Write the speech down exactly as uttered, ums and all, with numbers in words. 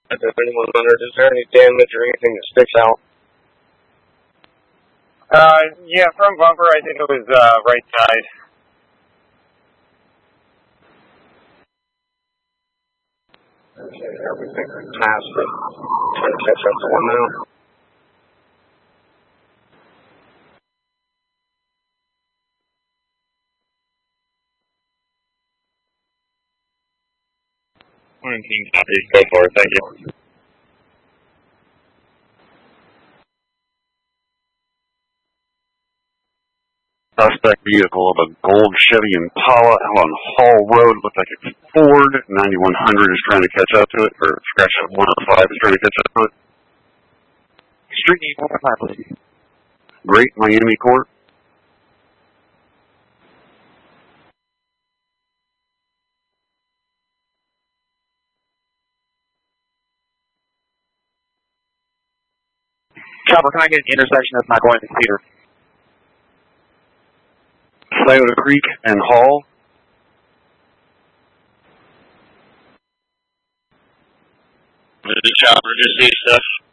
If anyone's wondered, is there any damage or anything that sticks out? Uh, yeah, front bumper, I think it was uh, right side. Okay, everything fantastic. Trying to catch up to one now. Morning, Team Southeast, go for it, thank you. Suspect vehicle of a gold Chevy Impala out on Hall Road. Looks like it's Ford. ninety-one hundred is trying to catch up to it, or scratch up one oh five is trying to catch up to it. Street name, one oh five, please. Great Miami Court. Chopper, can I get an intersection that's not going to Cedar? Scioto Creek and Hall. The chopper just see stuff.